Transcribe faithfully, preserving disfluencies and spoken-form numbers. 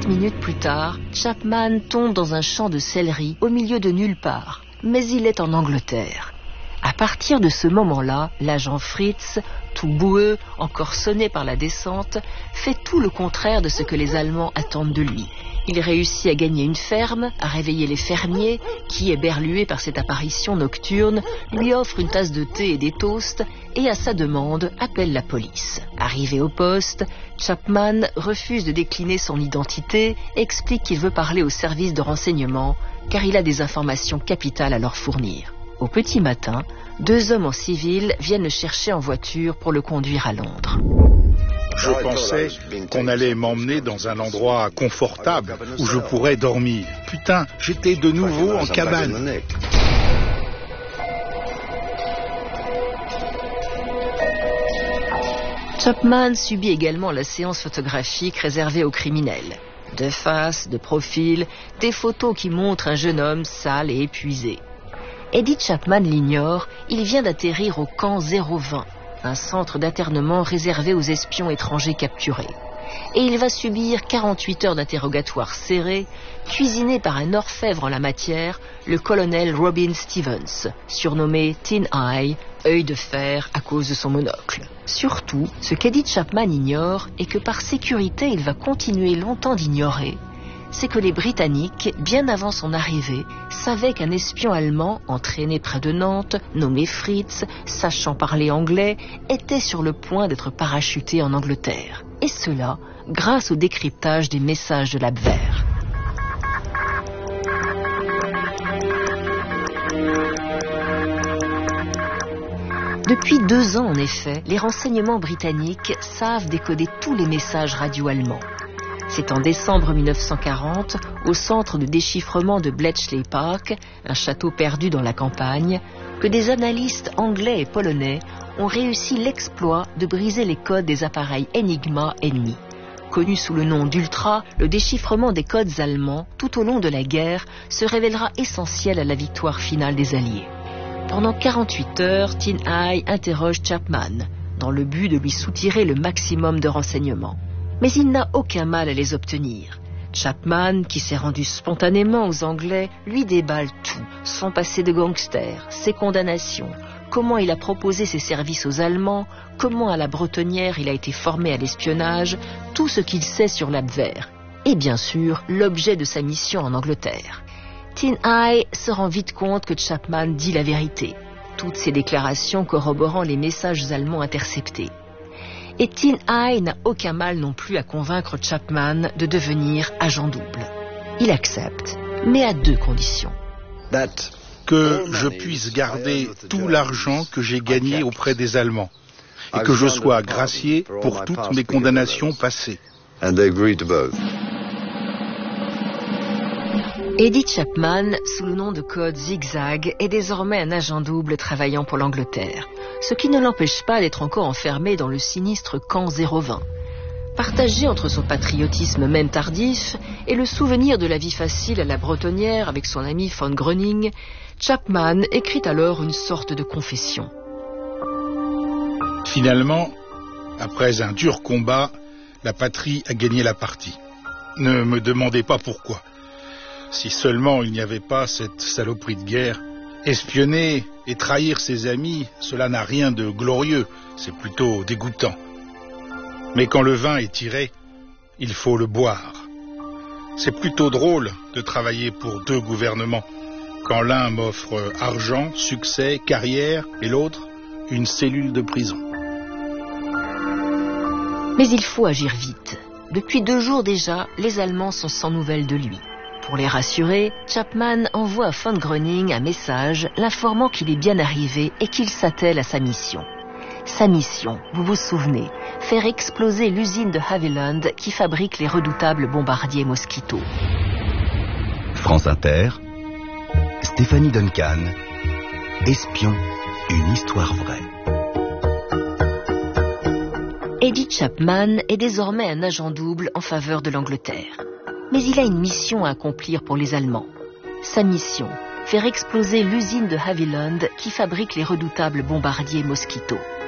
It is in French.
Sept minutes plus tard, Chapman tombe dans un champ de céleri au milieu de nulle part, mais il est en Angleterre. À partir de ce moment-là, l'agent Fritz, tout boueux, encore sonné par la descente, fait tout le contraire de ce que les Allemands attendent de lui. Il réussit à gagner une ferme, à réveiller les fermiers, qui, éberlués par cette apparition nocturne, lui offrent une tasse de thé et des toasts, et à sa demande, appelle la police. Arrivé au poste, Chapman refuse de décliner son identité, explique qu'il veut parler au service de renseignement, car il a des informations capitales à leur fournir. Au petit matin, deux hommes en civil viennent le chercher en voiture pour le conduire à Londres. Je pensais qu'on allait m'emmener dans un endroit confortable où je pourrais dormir. Putain, j'étais de nouveau en cabane. Chapman subit également la séance photographique réservée aux criminels. De face, de profil, des photos qui montrent un jeune homme sale et épuisé. Eddie Chapman l'ignore, il vient d'atterrir au camp zéro vingt, un centre d'internement réservé aux espions étrangers capturés. Et il va subir quarante-huit heures d'interrogatoire serré, cuisiné par un orfèvre en la matière, le colonel Robin Stevens, surnommé Tin Eye, œil de fer à cause de son monocle. Surtout, ce qu'Eddie Chapman ignore et que par sécurité il va continuer longtemps d'ignorer, c'est que les Britanniques, bien avant son arrivée, savaient qu'un espion allemand, entraîné près de Nantes, nommé Fritz, sachant parler anglais, était sur le point d'être parachuté en Angleterre. Et cela, grâce au décryptage des messages de l'Abwehr. Depuis deux ans, en effet, les renseignements britanniques savent décoder tous les messages radio allemands. C'est en décembre mille neuf cent quarante, au centre de déchiffrement de Bletchley Park, un château perdu dans la campagne, que des analystes anglais et polonais ont réussi l'exploit de briser les codes des appareils Enigma ennemis. Connu sous le nom d'Ultra, le déchiffrement des codes allemands tout au long de la guerre se révélera essentiel à la victoire finale des Alliés. Pendant quarante-huit heures, Tin Eye interroge Chapman, dans le but de lui soutirer le maximum de renseignements. Mais il n'a aucun mal à les obtenir. Chapman, qui s'est rendu spontanément aux Anglais, lui déballe tout, son passé de gangster, ses condamnations, comment il a proposé ses services aux Allemands, comment à la Bretonnière il a été formé à l'espionnage, tout ce qu'il sait sur l'Abwehr, et bien sûr l'objet de sa mission en Angleterre. Tin Eye se rend vite compte que Chapman dit la vérité, toutes ses déclarations corroborant les messages allemands interceptés. Et Tin Eye n'a aucun mal non plus à convaincre Chapman de devenir agent double. Il accepte, mais à deux conditions. Que je puisse garder tout l'argent que j'ai gagné auprès des Allemands et que je sois gracié pour toutes mes condamnations passées. Eddie Chapman, sous le nom de code Zigzag, est désormais un agent double travaillant pour l'Angleterre, ce qui ne l'empêche pas d'être encore enfermé dans le sinistre camp zéro vingt. Partagé entre son patriotisme même tardif et le souvenir de la vie facile à la Bretonnière avec son ami von Gröning, Chapman écrit alors une sorte de confession. Finalement, après un dur combat, la patrie a gagné la partie. Ne me demandez pas pourquoi. Si seulement il n'y avait pas cette saloperie de guerre. Espionner et trahir ses amis, cela n'a rien de glorieux, c'est plutôt dégoûtant. Mais quand le vin est tiré, il faut le boire. C'est plutôt drôle de travailler pour deux gouvernements, quand l'un m'offre argent, succès, carrière, et l'autre, une cellule de prison. Mais il faut agir vite. Depuis deux jours déjà, les Allemands sont sans nouvelles de lui. Pour les rassurer, Chapman envoie à von Gröning un message l'informant qu'il est bien arrivé et qu'il s'attelle à sa mission. Sa mission, vous vous souvenez, faire exploser l'usine de Havilland qui fabrique les redoutables bombardiers Mosquito. France Inter, Stéphanie Duncan, Espion, une histoire vraie. Eddie Chapman est désormais un agent double en faveur de l'Angleterre. Mais il a une mission à accomplir pour les Allemands. Sa mission, faire exploser l'usine de Havilland qui fabrique les redoutables bombardiers Mosquito.